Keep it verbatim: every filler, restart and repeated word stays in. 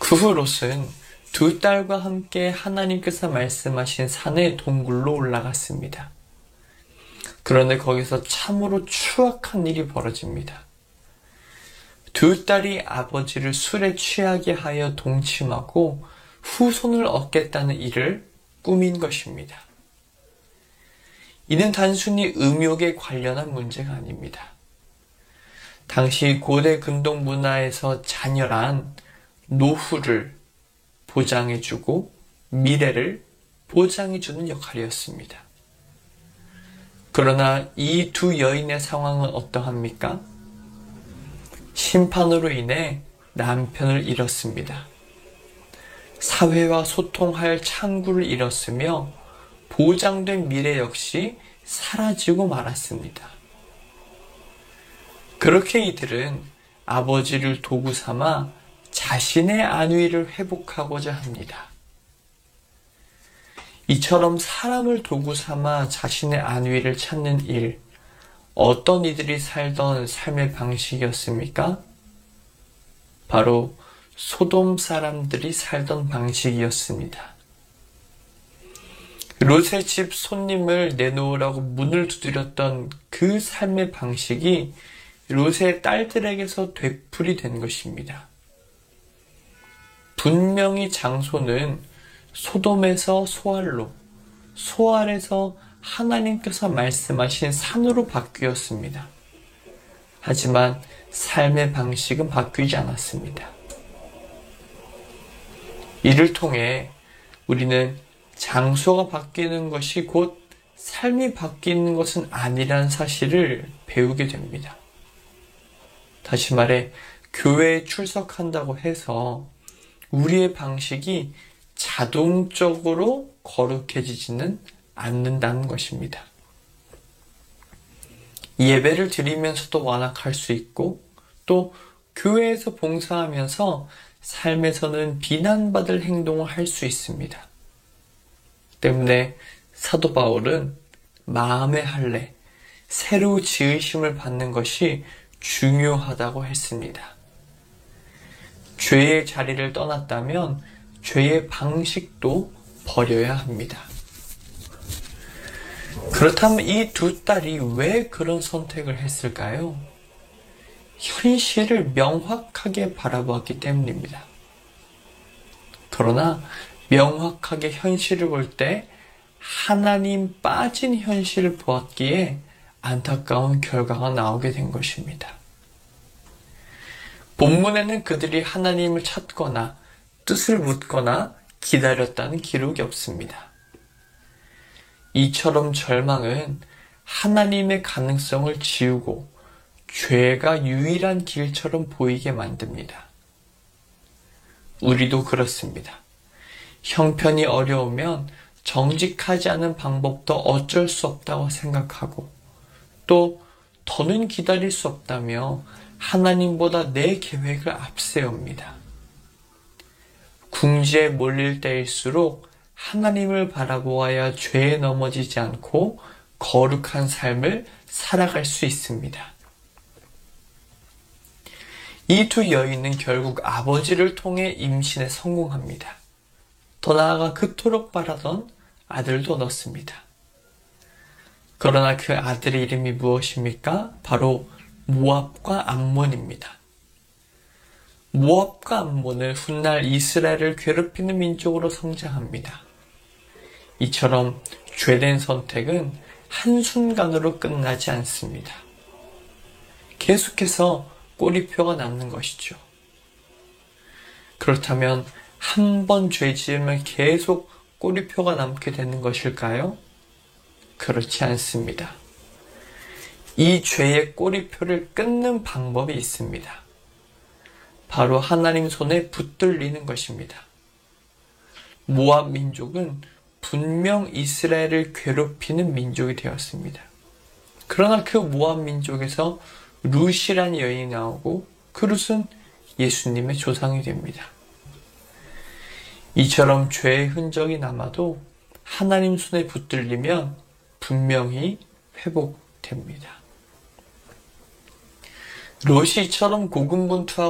그 후 롯은 두 딸과 함께 하나님께서 말씀하신 산의 동굴로 올라갔습니다. 그런데 거기서 참으로 추악한 일이 벌어집니다. 두 딸이 아버지를 술에 취하게 하여 동침하고 후손을 얻겠다는 일을 꾸민 것입니다. 이는 단순히 음욕에 관련한 문제가 아닙니다. 당시 고대 근동 문화에서 자녀란 노후를 보장해주고 미래를 보장해주는 역할이었습니다. 그러나 이 두 여인의 상황은 어떠합니까? 심판으로 인해 남편을 잃었습니다. 사회와 소통할 창구를 잃었으며 보장된 미래 역시 사라지고 말았습니다. 그렇게 이들은 아버지를 도구 삼아 자신의 안위를 회복하고자 합니다. 이처럼 사람을 도구 삼아 자신의 안위를 찾는 일, 어떤 이들이 살던 삶의 방식이었습니까? 바로 소돔 사람들이 살던 방식이었습니다. 롯의 집 손님을 내놓으라고 문을 두드렸던 그 삶의 방식이 롯의 딸들에게서 되풀이 된 것입니다. 분명히 장소는 소돔에서 소알로, 소알에서 하나님께서 말씀하신 산으로 바뀌었습니다. 하지만 삶의 방식은 바뀌지 않았습니다. 이를 통해 우리는 장소가 바뀌는 것이 곧 삶이 바뀌는 것은 아니라는 사실을 배우게 됩니다. 다시 말해, 교회에 출석한다고 해서 우리의 방식이 자동적으로 거룩해지지는 않는다는 것입니다. 예배를 드리면서도 완악할 수 있고, 또 교회에서 봉사하면서 삶에서는 비난받을 행동을 할 수 있습니다. 때문에 사도 바울은 마음의 할례, 새로 지으심을 받는 것이 중요하다고 했습니다. 죄의 자리를 떠났다면 죄의 방식도 버려야 합니다. 그렇다면 이 두 딸이 왜 그런 선택을 했을까요? 현실을 명확하게 바라보았기 때문입니다. 그러나 명확하게 현실을 볼 때 하나님 빠진 현실을 보았기에 안타까운 결과가 나오게 된 것입니다. 본문에는 그들이 하나님을 찾거나 뜻을 묻거나 기다렸다는 기록이 없습니다. 이처럼 절망은 하나님의 가능성을 지우고 죄가 유일한 길처럼 보이게 만듭니다. 우리도 그렇습니다. 형편이 어려우면 정직하지 않은 방법도 어쩔 수 없다고 생각하고, 또 더는 기다릴 수 없다며 하나님보다 내 계획을 앞세웁니다. 궁지에 몰릴 때일수록 하나님을 바라보아야 죄에 넘어지지 않고 거룩한 삶을 살아갈 수 있습니다. 이 두 여인은 결국 아버지를 통해 임신에 성공합니다. 더 나아가 그토록 바라던 아들도 낳습니다. 그러나 그 아들의 이름이 무엇입니까? 바로 모압과 암몬입니다. 모압과 암몬은 훗날 이스라엘을 괴롭히는 민족으로 성장합니다. 이처럼 죄된 선택은 한순간으로 끝나지 않습니다. 계속해서 꼬리표가 남는 것이죠. 그렇다면 한 번 죄 지으면 계속 꼬리표가 남게 되는 것일까요? 그렇지 않습니다. 이 죄의 꼬리표를 끊는 방법이 있습니다. 바로 하나님 손에 붙들리는 것입니다. 모압 민족은 분명 이스라엘을 괴롭히는 민족이 되었습니다. 그러나 그 모압 민족에서 룻이라는 여인이 나오고 그 룻은 예수님의 조상이 됩니다. 이처럼 죄의 흔적이 남아도 하나님 손에 붙들리면 분명히 회복됩니다. 롯이 이처럼 고군분투하고